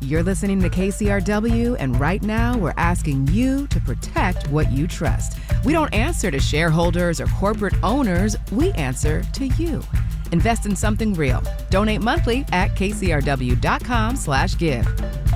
You're listening to KCRW, and right now we're asking you to protect what you trust. We don't answer to shareholders or corporate owners. We answer to you. Invest in something real. Donate monthly at kcrw.com/give.